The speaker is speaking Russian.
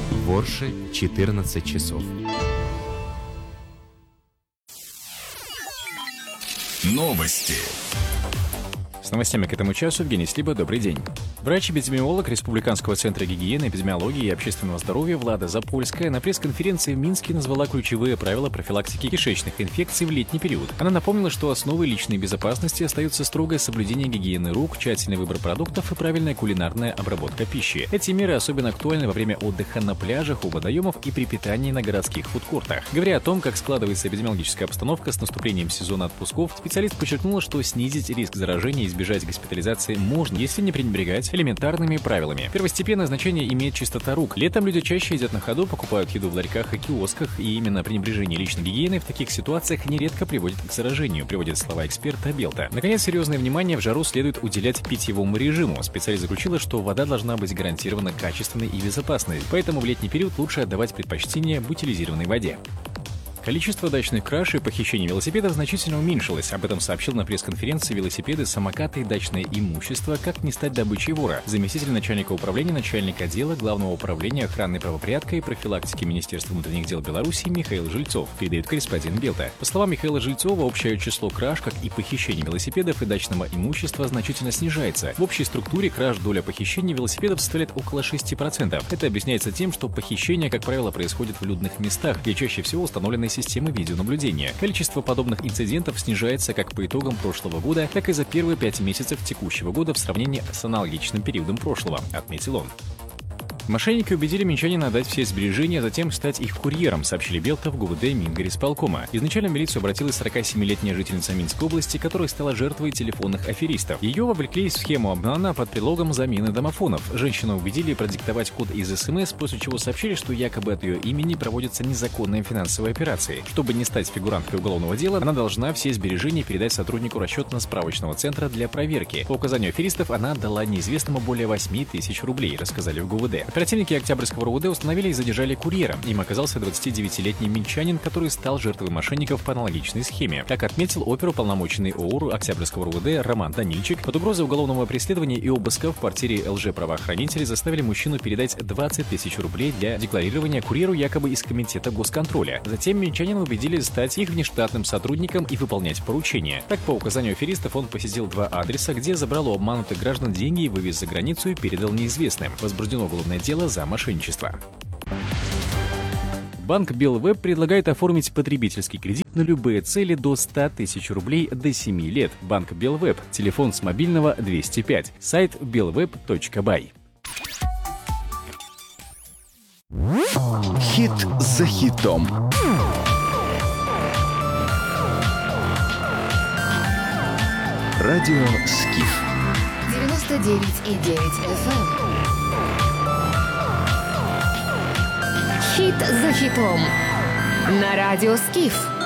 В Орше 14 часов. Новости. С новостями к этому часу Евгений Слиба. Добрый день. Врач-эпидемиолог Республиканского центра гигиены, эпидемиологии и общественного здоровья Влада Запольская на пресс-конференции в Минске назвала ключевые правила профилактики кишечных инфекций в летний период. Она напомнила, что основой личной безопасности остаются строгое соблюдение гигиены рук, тщательный выбор продуктов и правильная кулинарная обработка пищи. Эти меры особенно актуальны во время отдыха на пляжах, у водоемов и при питании на городских фудкортах. Говоря о том, как складывается эпидемиологическая обстановка с наступлением сезона отпусков, специалист подчеркнула, что снизить риск заражения и избежать госпитализации можно, если не пренебрегать элементарными правилами. Первостепенное значение имеет чистота рук. Летом люди чаще едят на ходу, покупают еду в ларьках и киосках, и именно пренебрежение личной гигиеной в таких ситуациях нередко приводит к заражению, приводят слова эксперта Белта. Наконец, серьезное внимание в жару следует уделять питьевому режиму. Специалист заключила, что вода должна быть гарантированно качественной и безопасной, поэтому в летний период лучше отдавать предпочтение бутилизированной воде. Количество дачных краж и похищений велосипедов значительно уменьшилось. Об этом сообщил на пресс-конференции «Велосипеды, самокаты и дачное имущество. Как не стать добычей вора» заместитель начальника управления, начальник отдела Главного управления охраны правопорядка и профилактики Министерства внутренних дел Беларуси Михаил Жильцов, передает корреспондент Белта. По словам Михаила Жильцова, общее число краж, как и похищений велосипедов и дачного имущества, значительно снижается. В общей структуре краж доля похищений велосипедов составляет около 6%. Это объясняется тем, что похищения, как правило, происходят в людных местах, где чаще всего установлены системы видеонаблюдения. Количество подобных инцидентов снижается как по итогам прошлого года, так и за первые 5 месяцев текущего года в сравнении с аналогичным периодом прошлого, отметил он. Мошенники убедили минчанина отдать все сбережения, а затем стать их курьером, сообщили Белта в ГУВД Мингорисполкома. Изначально в милицию обратилась 47-летняя жительница Минской области, которая стала жертвой телефонных аферистов. Ее вовлекли в схему обмана под предлогом замены домофонов. Женщину убедили продиктовать код из СМС, после чего сообщили, что якобы от ее имени проводятся незаконные финансовые операции. Чтобы не стать фигуранткой уголовного дела, она должна все сбережения передать сотруднику расчетно-справочного центра для проверки. По указанию аферистов она отдала неизвестному более 8 тысяч рублей, рассказали в ГУВД. Оперативники Октябрьского РУВД установили и задержали курьера. Им оказался 29-летний минчанин, который стал жертвой мошенников по аналогичной схеме. Как отметил оперуполномоченный ОУР Октябрьского РУВД Роман Данильчик, под угрозой уголовного преследования и обыска в квартире лжеправоохранителей заставили мужчину передать 20 тысяч рублей для декларирования курьеру якобы из Комитета госконтроля. Затем минчанина убедили стать их внештатным сотрудником и выполнять поручения. Так, по указанию аферистов, он посетил 2 адреса, где забрал у обманутых граждан деньги и вывез за границу и передал неизвестным. Возбуждено уголовное дело за мошенничество. Банк Белвеб предлагает оформить потребительский кредит на любые цели до 100 тысяч рублей до 7 лет. Банк Белвеб. Телефон с мобильного 205. Сайт belweb.by. Хит за хитом. Радио Скиф. 99,9 FM. Хит за хитом на радио Скиф.